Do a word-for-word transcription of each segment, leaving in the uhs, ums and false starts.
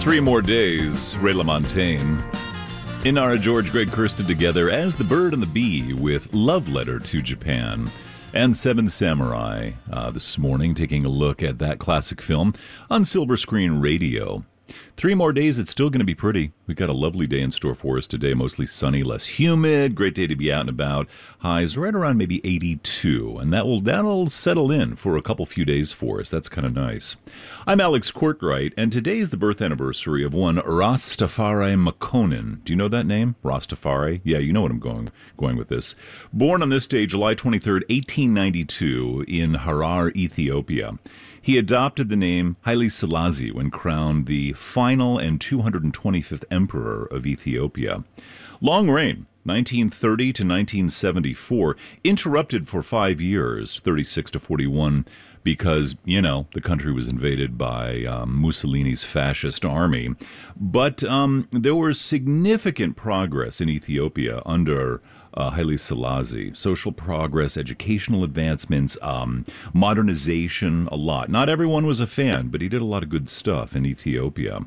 Three more days, Ray LaMontagne. Inara, George, Greg Kirsten together as The Bird and the Bee with Love Letter to Japan. And Seven Samurai uh, this morning, taking a look at that classic film on Silver Screen Radio. Three more days, it's still going to be pretty. We've got a lovely day in store for us today, mostly sunny, less humid, great day to be out and about. Highs right around maybe eighty-two, and that will, that'll settle in for a couple few days for us. That's kind of nice. I'm Alex Courtwright, and today is the birth anniversary of one Rastafari Makonnen. Do you know that name? Rastafari? Yeah, you know what I'm going, going with this. Born on this day, July twenty-third, eighteen ninety-two, in Harar, Ethiopia. He adopted the name Haile Selassie when crowned the final and two hundred twenty-fifth emperor of Ethiopia. Long reign, nineteen thirty to nineteen seventy-four, interrupted for five years, thirty-six to forty-one, because, you know, the country was invaded by um, Mussolini's fascist army. But um, there was significant progress in Ethiopia under Uh, Haile Selassie. Social progress, educational advancements, um, modernization, a lot. Not everyone was a fan, but he did a lot of good stuff in Ethiopia.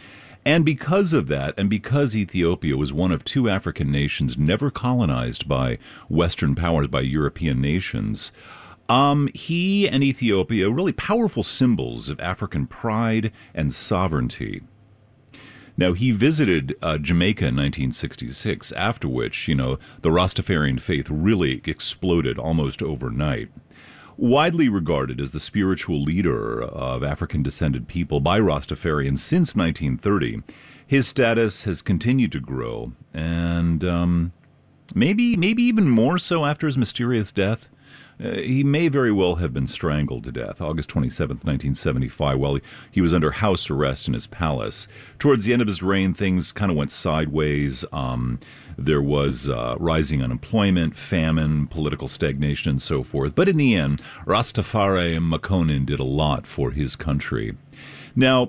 And because of that, and because Ethiopia was one of two African nations never colonized by Western powers, by European nations, um, he and Ethiopia, really powerful symbols of African pride and sovereignty. Now, he visited uh, Jamaica in nineteen sixty-six, after which, you know, the Rastafarian faith really exploded almost overnight. Widely regarded as the spiritual leader of African-descended people by Rastafarians since nineteen thirty, his status has continued to grow, and um, maybe, maybe even more so after his mysterious death. Uh, he may very well have been strangled to death, August twenty-seventh, nineteen seventy-five, while he, he was under house arrest in his palace. Towards the end of his reign, things kind of went sideways. Um, there was uh, rising unemployment, famine, political stagnation, and so forth. But in the end, Rastafari Makonnen did a lot for his country. Now,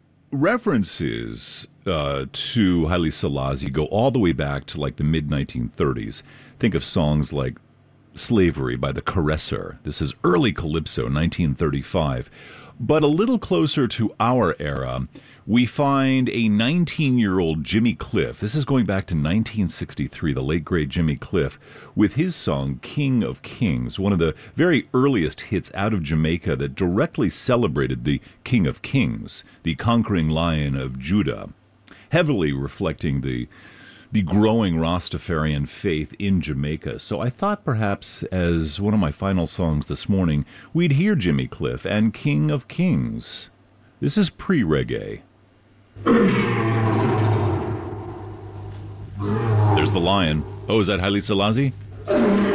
references uh, to Haile Selassie go all the way back to like the mid nineteen thirties. Think of songs like Slavery by the Caresser. This is early Calypso, nineteen thirty-five. But a little closer to our era, we find a nineteen-year-old Jimmy Cliff. This is going back to nineteen sixty-three, the late, great Jimmy Cliff, with his song King of Kings, one of the very earliest hits out of Jamaica that directly celebrated the King of Kings, the conquering lion of Judah, heavily reflecting the the growing Rastafarian faith in Jamaica. So I thought perhaps as one of my final songs this morning, we'd hear Jimmy Cliff and King of Kings. This is pre-reggae. There's the lion. Oh, is that Haile Selassie?